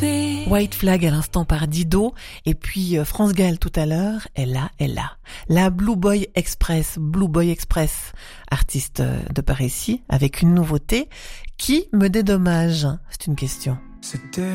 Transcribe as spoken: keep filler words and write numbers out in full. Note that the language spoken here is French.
White Flag à l'instant par Dido, et puis euh, France Gall tout à l'heure, elle a, elle a. La Blue Boy Express, Blue Boy Express, artiste de par ici, avec une nouveauté qui me dédommage. C'est une question. C'était